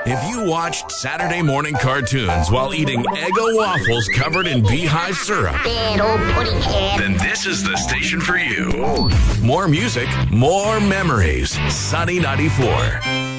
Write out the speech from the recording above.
If you watched Saturday morning cartoons while eating Eggo waffles covered in beehive syrup, Bad old pudding head. then this is the station for you. More music, more memories. Sunny 94.